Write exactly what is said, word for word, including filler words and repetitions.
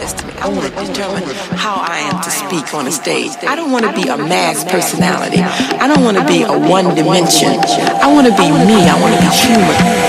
destiny. I want to determine how I am to speak on a stage. I don't want to be a mass personality. I don't want to be a one dimension. I want to be me. I want to be human.